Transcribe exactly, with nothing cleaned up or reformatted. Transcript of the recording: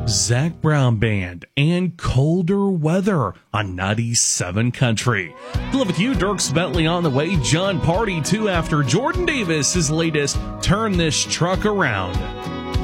Zac Brown Band, and Colder Weather on ninety-seven Country. Live with you, Dirks Bentley on the way. John Party, too, after Jordan Davis's latest Turn This Truck Around.